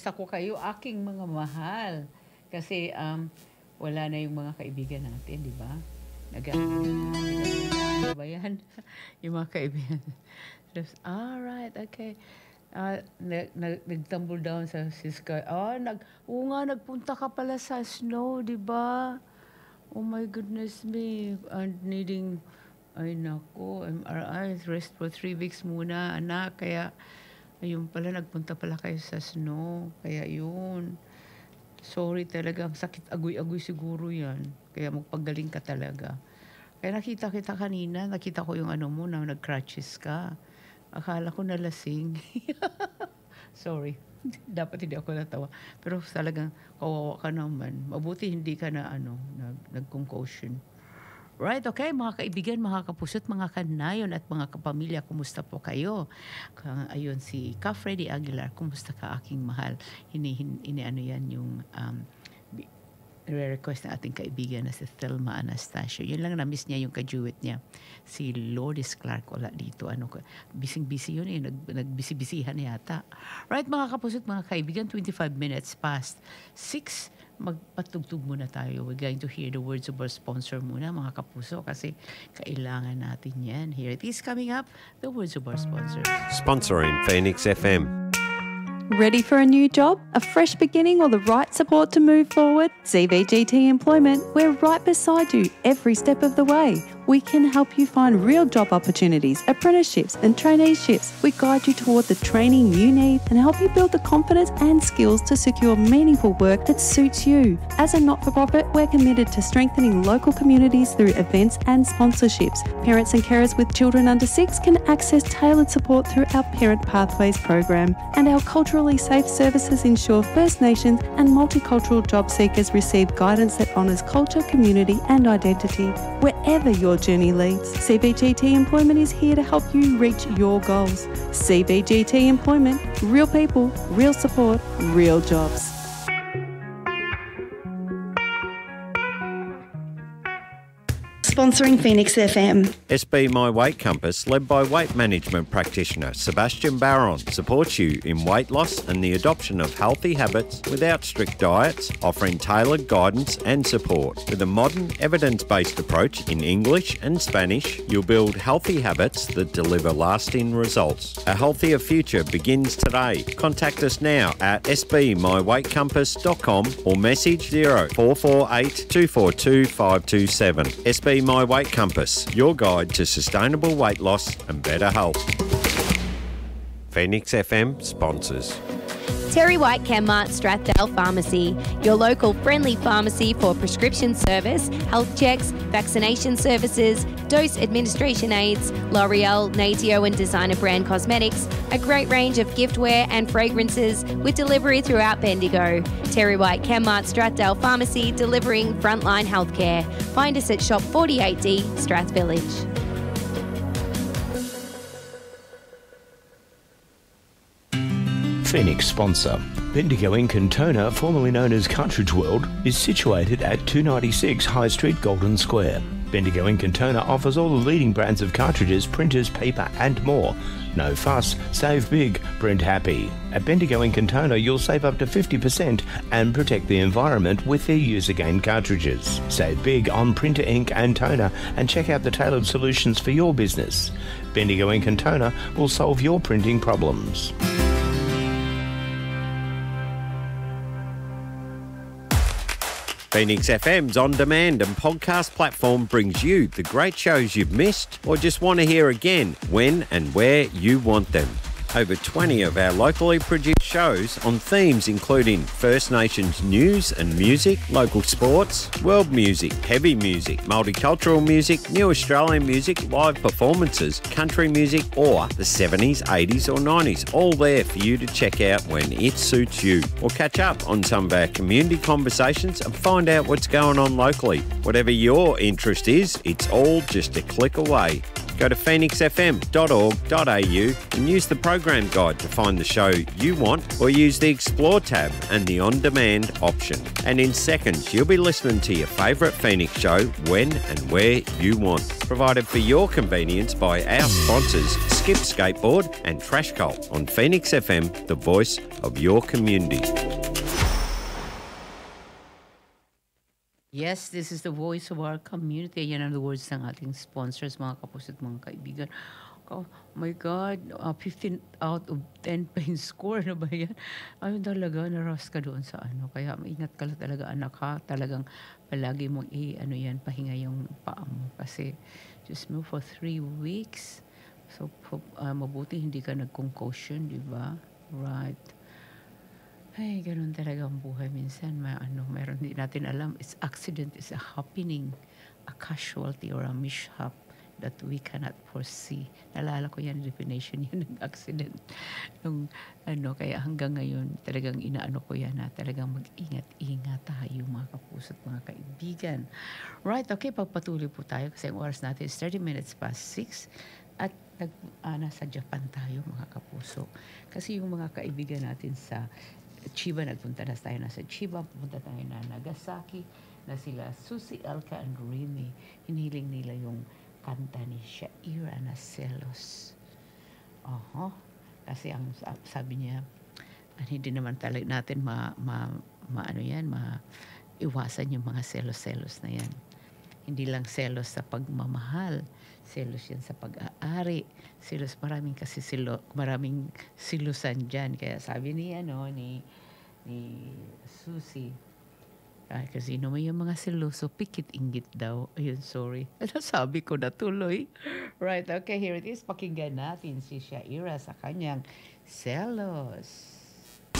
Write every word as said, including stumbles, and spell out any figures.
Kumusta ko kayo, aking mga mahal? Kasi um, wala na yung mga kaibigan natin, di ba? Nag- ano ba yan? Yung mga kaibigan. Alright, okay. Uh, nag, nag, nag-tumble down sa sky. Oh, nag, oo nga, nagpunta ka pala sa snow, di ba? Oh my goodness me. And needing, ay nako, M R I, rest for three weeks muna, anak. Kaya, ayun pala, nagpunta pala kayo sa snow. Kaya yun. Sorry talaga, sakit agoy-agoy siguro yan. Kaya magpagaling ka talaga. Kaya nakita kita kanina, nakita ko yung ano mo na nag-crutches ka. Akala ko nalasing. Sorry. Dapat hindi ako natawa. Pero talagang kawawa ka naman. Mabuti hindi ka na ano, nag, nag-concussion. Right, okay. Mga kaibigan, mga kapusot, mga kanayon at mga kapamilya, kumusta po kayo? Ayun si Ka Freddy Aguilar, kumusta ka aking mahal? Ini, ini, ini ano yan yung um, re-request na ating kaibigan na si Thelma Anastasio. Yun lang na-miss niya yung kajuwit niya. Si Lourdes Clark, wala dito. Ano, bising-busy yun eh. Nag, nagbisi-bisihan yata. Right, mga kapusot, mga kaibigan, twenty-five minutes past six. Magpatugtog muna tayo. We're going to hear the words of our sponsor muna, mga kapuso, kasi kailangan natin yan. Here it is coming up, the words of our sponsor. Sponsoring Phoenix F M. Ready for a new job, a fresh beginning, or the right support to move forward? C V G T Employment, we're right beside you every step of the way. We can help you find real job opportunities, apprenticeships and traineeships. We guide you toward the training you need and help you build the confidence and skills to secure meaningful work that suits you. As a not-for-profit, we're committed to strengthening local communities through events and sponsorships. Parents and carers with children under six can access tailored support through our Parent Pathways program. And our culturally safe services ensure First Nations and multicultural job seekers receive guidance that honours culture, community and identity. Wherever your journey leads, C B G T Employment is here to help you reach your goals. C B G T Employment, real people, real support, real jobs. Sponsoring Phoenix F M. S B My Weight Compass, led by weight management practitioner Sebastian Barron, supports you in weight loss and the adoption of healthy habits without strict diets, offering tailored guidance and support. With a modern, evidence-based approach in English and Spanish, you'll build healthy habits that deliver lasting results. A healthier future begins today. Contact us now at s b my weight compass dot com or message zero four four eight two four two five two seven. S B My Weight Compass, your guide to sustainable weight loss and better health. Phoenix F M sponsors. Terry White Chemmart Strathdale Pharmacy, your local friendly pharmacy for prescription service, health checks, vaccination services, dose administration aids, L'Oreal, Natio and designer brand cosmetics, a great range of giftware and fragrances with delivery throughout Bendigo. Terry White Chemmart Strathdale Pharmacy, delivering frontline healthcare. Find us at Shop forty-eight D, Strath Village. Phoenix sponsor. Bendigo Ink and Toner, formerly known as Cartridge World, is situated at two ninety-six High Street, Golden Square. Bendigo Ink and Toner offers all the leading brands of cartridges, printers, paper and more. No fuss, save big, print happy. At Bendigo Ink and Toner, you'll save up to fifty percent and protect the environment with their use-again cartridges. Save big on printer ink and toner and check out the tailored solutions for your business. Bendigo Ink and Toner will solve your printing problems. Phoenix F M's on-demand and podcast platform brings you the great shows you've missed or just want to hear again when and where you want them. Over twenty of our locally produced shows on themes including First Nations news and music, local sports, world music, heavy music, multicultural music, new Australian music, live performances, country music or the seventies, eighties or nineties, all there for you to check out when it suits you. Or catch up on some of our community conversations and find out what's going on locally. Whatever your interest is, it's all just a click away. Go to phoenix f m dot org dot a u and use the program guide to find the show you want, or use the Explore tab and the On Demand option. And in seconds, you'll be listening to your favourite Phoenix show when and where you want. Provided for your convenience by our sponsors, Skip Skateboard and Trash Cult on Phoenix F M, the voice of your community. Yes, this is the voice of our community. Yan ang the words ng ating sponsors, mga kapos at mga kaibigan. Oh my God, uh, fifteen out of ten pa yung score. Ano ba yan? Ayun talaga, naras ka doon sa ano. Kaya maingat ka lang talaga, anak ha. Talagang palagi mong i, ano yan, pahinga yung paa mo. Kasi just move for three weeks. So, uh, mabuti hindi ka nag-concussion, di ba? Right. Ay, ganun talaga ang buhay minsan. May, ano, mayroon din natin alam. It's accident is a happening, a casualty or a mishap that we cannot foresee. Nalala ko yan, definition yan ng accident. Nung, ano, kaya hanggang ngayon, talagang inaano ko yan na talagang mag-ingat-ingat tayo mga kapuso at mga kaibigan. Right, okay, pagpatuloy po tayo kasi ang oras natin is thirty minutes past six at nag, uh, nasa Japan tayo mga kapuso. Kasi yung mga kaibigan natin sa Chiba, nagpunta na tayo na sa Chiba, pupunta tayo na Nagasaki, na sila Susie, Elka, and Remy. Hinihiling nila yung kanta ni Shaira na Selos. Oho. Kasi ang sabi niya, hindi naman talaga natin ma, ma, ma ano yan, ma iwasan yung mga selos-selos na yan. Hindi lang selos sa pagmamahal, selos yan sa pag-aari. Selos, maraming kasi silo, maraming silusan dyan. Kaya sabi ni, ano, ni, ni Susie, ah, kasi naman yung mga seloso, pikit-inggit daw. Ayun, sorry. Sabi ko na tuloy. Right, okay, here it is. Pakinggan natin si Shaira sa kanyang Selos.